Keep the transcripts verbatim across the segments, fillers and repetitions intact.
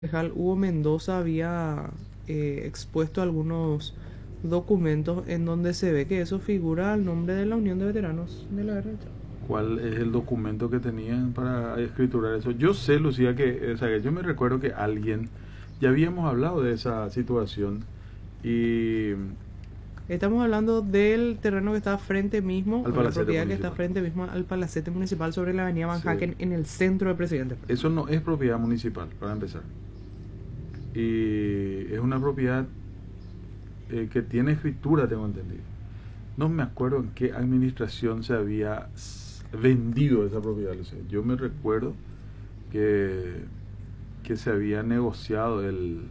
concejal Hugo Mendoza había eh, expuesto algunos documentos en donde se ve que eso figura al nombre de la Unión de Veteranos de la Guerra del Chaco. ¿Cuál es el documento que tenían para escriturar eso? Yo sé, Lucía, que, o sea, que yo me recuerdo que alguien, ya habíamos hablado de esa situación y Estamos hablando del terreno que está frente mismo, al o la palacete propiedad que está municipal. frente mismo al palacete municipal sobre la avenida Van Sí. Haken en el centro de Presidente. Eso no es propiedad municipal, para empezar. Y es una propiedad eh, que tiene escritura, tengo entendido. No me acuerdo en qué administración se había s- vendido esa propiedad, Lucía. Yo me recuerdo que, que se había negociado el,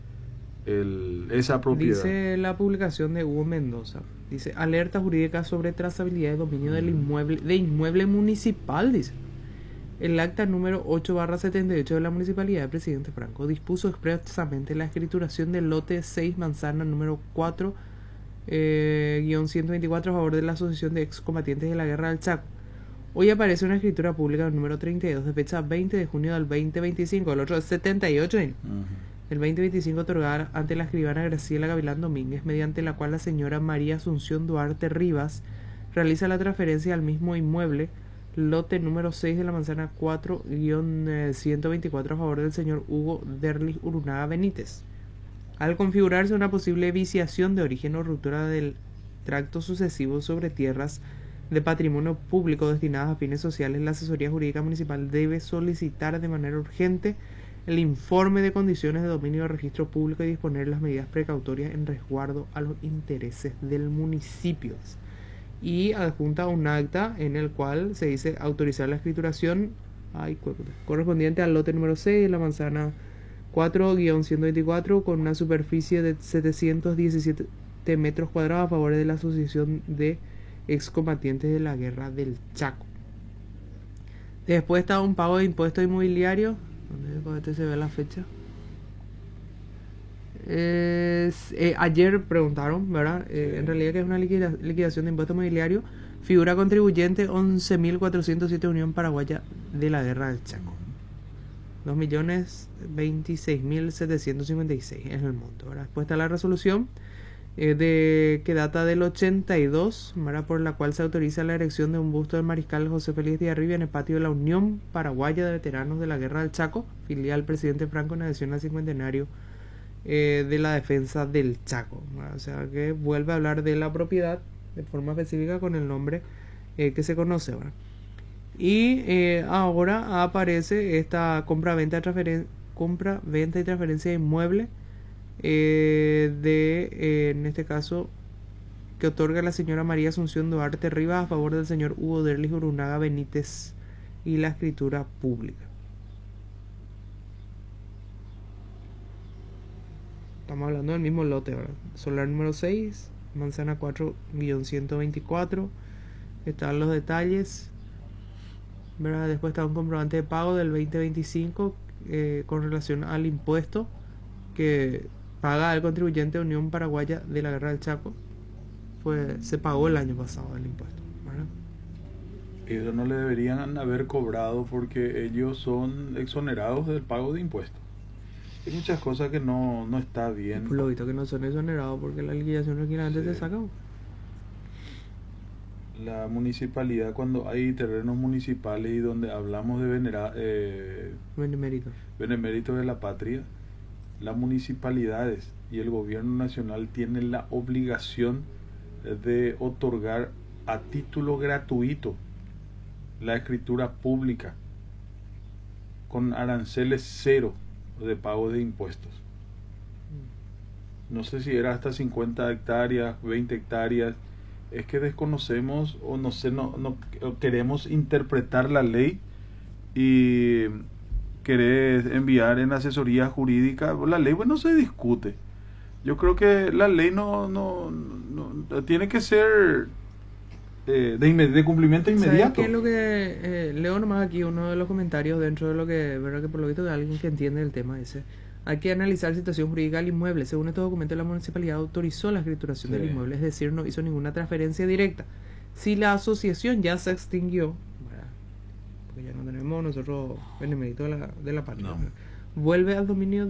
el, esa propiedad. Dice la publicación de Hugo Mendoza. Dice, alerta jurídica sobre trazabilidad de dominio del inmueble, de inmueble municipal, dice. El acta número ocho barra setenta y ocho de la Municipalidad de Presidente Franco dispuso expresamente la escrituración del lote seis manzana número cuatro eh, guión ciento veinticuatro a favor de la Asociación de Excombatientes de la Guerra del Chaco. Hoy aparece una escritura pública número treinta y dos de fecha veinte de junio del veinte veinticinco, el otro es setenta y ocho. ¿eh? Ujú. El veinte veinticinco otorgar ante la escribana Graciela Gavilán Domínguez, mediante la cual la señora María Asunción Duarte Rivas realiza la transferencia al mismo inmueble, lote número seis de la manzana cuatro guión ciento veinticuatro a favor del señor Hugo Derlich Urunaga Benítez. Al configurarse una posible viciación de origen o ruptura del tracto sucesivo sobre tierras de patrimonio público destinadas a fines sociales, la asesoría jurídica municipal debe solicitar de manera urgente el informe de condiciones de dominio de registro público y disponer las medidas precautorias en resguardo a los intereses del municipio. Y adjunta un acta en el cual se dice autorizar la escrituración ay, correspondiente al lote número seis de la manzana cuatro guión ciento veinticuatro con una superficie de setecientos diecisiete metros cuadrados a favor de la Asociación de Excombatientes de la Guerra del Chaco. Después está un pago de impuestos inmobiliarios. ¿Dónde se ve la fecha? Es, eh, ayer preguntaron, ¿verdad? Eh, Sí. En realidad que es una liquida, liquidación de impuestos inmobiliarios. Figura contribuyente once mil cuatrocientos siete Unión Paraguaya de la Guerra del Chaco. dos millones veintiséis mil setecientos cincuenta y seis es el monto, ¿verdad? Después está la resolución eh, de que data del ochenta y dos, ¿verdad? Por la cual se autoriza la erección de un busto del mariscal José Félix de Arriba en el patio de la Unión Paraguaya de Veteranos de la Guerra del Chaco, filial Presidente Franco en adhesión al cincuentenario eh, de la defensa del Chaco, ¿verdad? O sea que vuelve a hablar de la propiedad de forma específica con el nombre eh, que se conoce, ¿verdad? Y eh, ahora aparece esta compra, venta, transferen- compra, venta y transferencia de inmueble eh, de, eh, en este caso, que otorga la señora María Asunción Duarte Rivas a favor del señor Hugo Derlich Urunaga Benítez y la escritura pública. Estamos hablando del mismo lote, ¿verdad? Solar número seis, manzana cuatro guión ciento veinticuatro. Están los detalles. ¿Verdad? Después está un comprobante de pago del veinte veinticinco eh, con relación al impuesto que paga el contribuyente de Unión Paraguaya de la Guerra del Chaco. Fue, se pagó el año pasado el impuesto, ¿verdad? Eso no le deberían haber cobrado porque ellos son exonerados del pago de impuestos. Hay muchas cosas que no, no está bien. Por lo visto que no son exonerados porque la liquidación originalmente Sí. te saca. La municipalidad, cuando hay terrenos municipales y donde hablamos de venera, eh, Benemérito. beneméritos de la patria, las municipalidades y el gobierno nacional tienen la obligación de otorgar a título gratuito la escritura pública con aranceles cero de pago de impuestos. No sé si era hasta cincuenta hectáreas, veinte hectáreas. Es que desconocemos o no sé, no, no queremos interpretar la ley y querés enviar en asesoría jurídica. La ley, bueno, se discute. Yo creo que la ley no, no, no, no tiene que ser eh, de, inmed- de cumplimiento inmediato. ¿Sabes qué es lo que eh, leo nomás aquí uno de los comentarios dentro de lo que, verdad que por lo visto de alguien que entiende el tema ese? Hay que analizar la situación jurídica del inmueble. Según estos documentos, la municipalidad autorizó la escrituración Sí. del inmueble, es decir, no hizo ninguna transferencia directa. Si la asociación ya se extinguió, ¿verdad? Porque ya no tenemos nosotros benemérito de la, de la patria, No. ¿verdad? vuelve al dominio